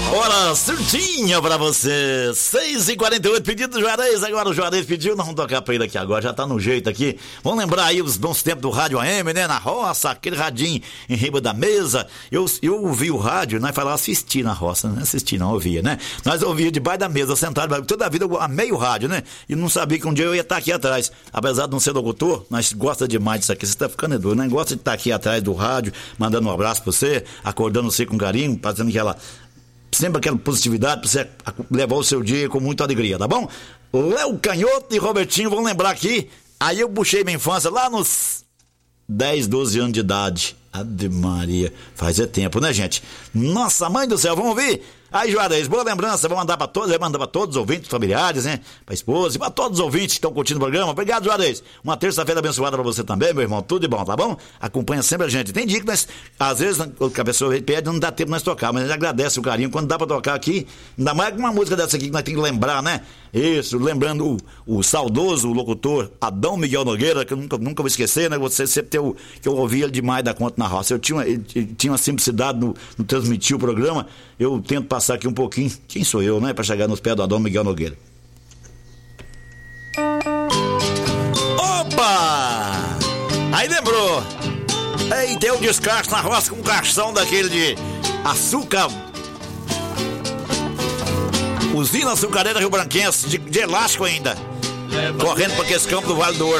Hora certinha pra você, 6h48, pedido do Juarez. Agora o Juarez pediu, nós vamos tocar pra ele aqui agora, já tá no jeito aqui. Vamos lembrar aí os bons tempos do rádio AM, né, na roça, aquele radinho em riba da mesa. Eu ouvi o rádio, nós falávamos assistir na roça, não assistir não, ouvia, né? Nós ouvia debaixo da mesa, sentado, toda a vida eu amei o rádio, né? E não sabia que um dia eu ia estar aqui atrás. Apesar de não ser locutor, nós gosta demais disso aqui, você tá ficando doido, né? Gosta de estar aqui atrás do rádio, mandando um abraço pra você, acordando você com carinho, fazendo sempre aquela positividade pra você levar o seu dia com muita alegria, tá bom? Léo Canhoto e Robertinho vão lembrar aqui. Aí eu puxei minha infância lá nos 10, 12 anos de idade. Ave Maria, faz tempo, né, gente? Nossa, mãe do céu, vamos ouvir? Aí, Juarez, boa lembrança, vou mandar pra todos, vai mandar pra todos os ouvintes, familiares, né? Pra esposa e pra todos os ouvintes que estão curtindo o programa. Obrigado, Juarez. Uma terça-feira abençoada pra você também, meu irmão. Tudo de bom, tá bom? Acompanha sempre a gente. Tem dia que nós, às vezes, a pessoa pede, não dá tempo de nós tocar, mas a gente agradece o carinho. Quando dá pra tocar aqui, ainda mais com uma música dessa aqui que nós temos que lembrar, né? Isso, lembrando o saudoso locutor Adão Miguel Nogueira, que eu nunca vou esquecer, né? Você sempre que eu ouvi ele demais da conta na roça. Ele tinha uma simplicidade no transmitir o programa. Eu tento passar aqui um pouquinho. Quem sou eu, né? Pra chegar nos pés do Adão Miguel Nogueira. Opa! Aí lembrou. Ei, tem um descarte na roça com um caixão daquele de açúcar. Usina açucareira Rio Branquense, de elástico ainda. Correndo para aquele campo do Vale do Ouro.